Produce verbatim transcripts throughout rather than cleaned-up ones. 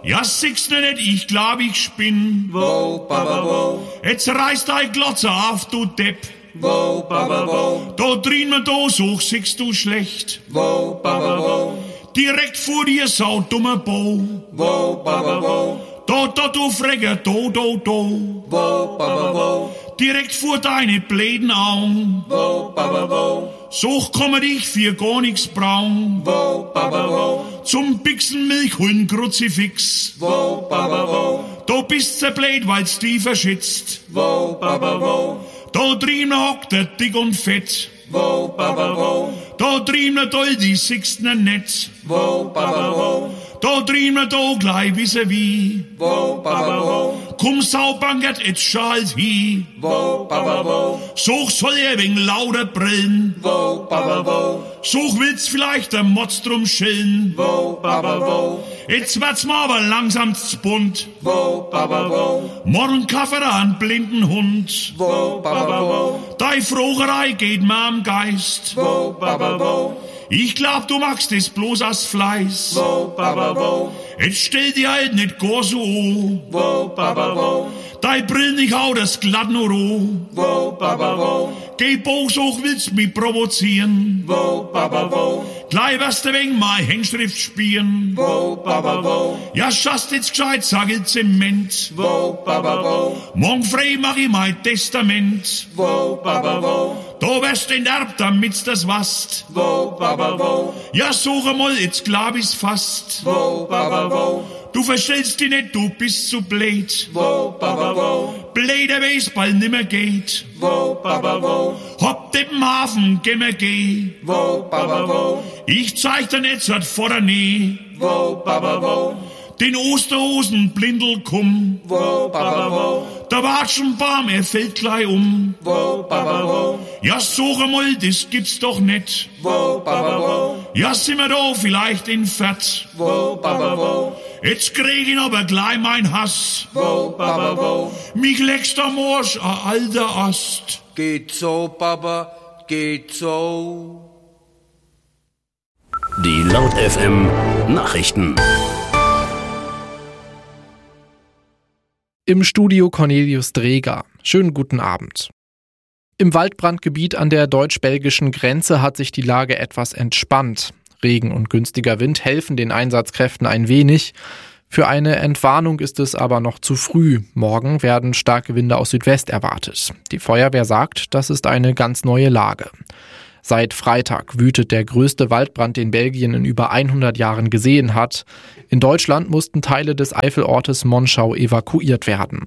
Ja, siehst du nicht, ich glaub, ich spinn. Wo, Baba, wo? Jetzt reißt dein Glotze auf, du Depp. Wo, Baba, wo? Da drin wir da so, siehst du schlecht. Wo, Baba, wo? Direkt vor dir, sau dummer Bo. Wo, Baba, wo? Da, da, du Fregger, do, do, do. Wo, Baba, wo? Direkt vor deine bläden Augen. Wo, Baba, wo? So komme dich für gar nix braun. Wo, Baba, wo? Zum Bixen Milch holen Kruzifix. Wo, Baba, wo? Da bist zerblät, weil's die verschätzt. Wo, Baba, wo? Da drinnen hockt der dick und fett. Wo, Baba, wo? Da drinnen doll die Sixtner net. Wo, Baba, wo? Da drinnen da gleich wisse wie. Wo, Baba, wo? Komm saubankert, et schalt hi. Wo, Baba, wo? Such soll ihr wegen lauter brillen. Wo, Baba, wo? Such willst vielleicht der Motz drum schillen. Wo, Baba, wo? Jetzt wird's mal aber langsam zu bunt. Wo, Baba, wo? Morgen Kaffee an blinden Hund. Wo, Baba, wo? Dei Frogerei geht mir am Geist. Wo, Baba, wo? Ich glaub, du magst es bloß aus Fleiß. Wo, Baba, wo? Jetzt stell dir halt nicht gar so an. Wo, Baba, wo? Dei Brill nicht hau das glatt nur an. Wo, Baba, wo? Geh Boos hoch, willst mich provozieren. Wo, Baba, wo? Gleich wirst du wegen mein Hängschrift spielen. Wo, Baba, wo? Ja, schaust jetzt gescheit, sag ich Zement. Wo, Baba, wo? Morgen frei mach ich mein Testament. Wo, Baba, wo? Da wirst du enterbt, damit's das wast. Wo, Baba, wo? Ja, suche mal, jetzt glaub ich's fast. Wo, Baba, wo? Du verstellst dich nicht, du bist zu blöd. Wo, Baba, wo? Blöder wie's bald nimmer geht. Wo, Baba, wo? Hopp dem Hafen, geh mir geh. Wo, Baba, wo? Ich zeig dir nicht, so vor der Nähe. Wo, Baba, wo? Den Osterhosen blindel kumm. Wo, Baba, wo? Der Watschenbaum, er fällt gleich um. Wo, Baba, wo? Ja, suche mal, das gibt's doch nicht. Wo, Baba, wo? Ja, sind wir da vielleicht in Fett. Wo, Baba, wo? Jetzt krieg ich aber gleich mein Hass. Wo, Baba, wo? Mich leckst am Arsch, a alter Ast. Geht so, Baba, geht so. Die Laut F M Nachrichten. Im Studio Cornelius Dreger. Schönen guten Abend. Im Waldbrandgebiet an der deutsch-belgischen Grenze hat sich die Lage etwas entspannt. Regen und günstiger Wind helfen den Einsatzkräften ein wenig. Für eine Entwarnung ist es aber noch zu früh. Morgen werden starke Winde aus Südwest erwartet. Die Feuerwehr sagt, das ist eine ganz neue Lage. Seit Freitag wütet der größte Waldbrand, den Belgien in über hundert Jahren gesehen hat. In Deutschland mussten Teile des Eifelortes Monschau evakuiert werden.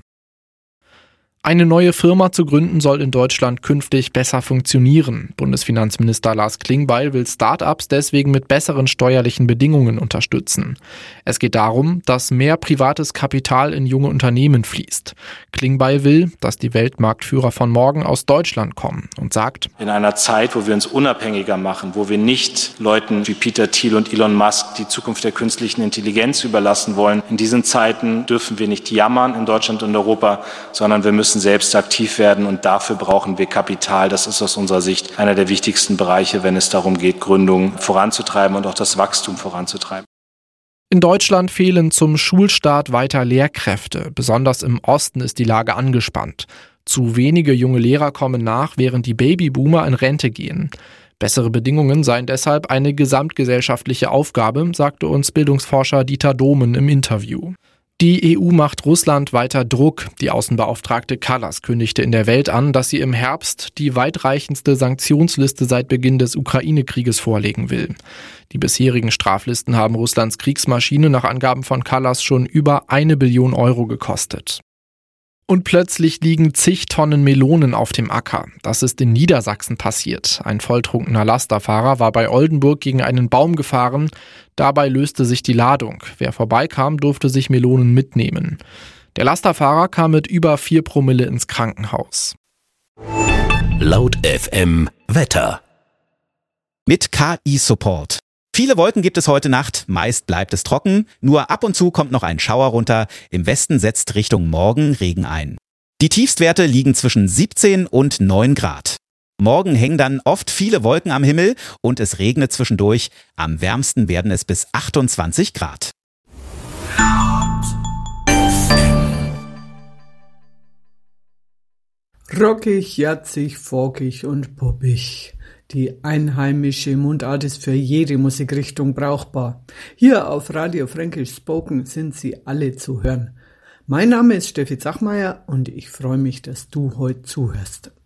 Eine neue Firma zu gründen soll in Deutschland künftig besser funktionieren. Bundesfinanzminister Lars Klingbeil will Start-ups deswegen mit besseren steuerlichen Bedingungen unterstützen. Es geht darum, dass mehr privates Kapital in junge Unternehmen fließt. Klingbeil will, dass die Weltmarktführer von morgen aus Deutschland kommen und sagt: In einer Zeit, wo wir uns unabhängiger machen, wo wir nicht Leuten wie Peter Thiel und Elon Musk die Zukunft der künstlichen Intelligenz überlassen wollen, in diesen Zeiten dürfen wir nicht jammern in Deutschland und Europa, sondern wir müssen selbst aktiv werden, und dafür brauchen wir Kapital. Das ist aus unserer Sicht einer der wichtigsten Bereiche, wenn es darum geht, Gründungen voranzutreiben und auch das Wachstum voranzutreiben. In Deutschland fehlen zum Schulstart weiter Lehrkräfte. Besonders im Osten ist die Lage angespannt. Zu wenige junge Lehrer kommen nach, während die Babyboomer in Rente gehen. Bessere Bedingungen seien deshalb eine gesamtgesellschaftliche Aufgabe, sagte uns Bildungsforscher Dieter Domen im Interview. Die E U macht Russland weiter Druck. Die Außenbeauftragte Kallas kündigte in der Welt an, dass sie im Herbst die weitreichendste Sanktionsliste seit Beginn des Ukraine-Krieges vorlegen will. Die bisherigen Straflisten haben Russlands Kriegsmaschine nach Angaben von Kallas schon über eine Billion Euro gekostet. Und plötzlich liegen zig Tonnen Melonen auf dem Acker. Das ist in Niedersachsen passiert. Ein volltrunkener Lasterfahrer war bei Oldenburg gegen einen Baum gefahren. Dabei löste sich die Ladung. Wer vorbeikam, durfte sich Melonen mitnehmen. Der Lasterfahrer kam mit über vier Promille ins Krankenhaus. Laut F M Wetter. Mit K I-Support. Viele Wolken gibt es heute Nacht, meist bleibt es trocken, nur ab und zu kommt noch ein Schauer runter, im Westen setzt Richtung Morgen Regen ein. Die Tiefstwerte liegen zwischen siebzehn und neun Grad. Morgen hängen dann oft viele Wolken am Himmel und es regnet zwischendurch, am wärmsten werden es bis achtundzwanzig Grad. Rockig, jatzig, folkig und poppig. Die einheimische Mundart ist für jede Musikrichtung brauchbar. Hier auf Radio Fränkisch Spoken sind sie alle zu hören. Mein Name ist Steffi Zachmeier und ich freue mich, dass du heute zuhörst.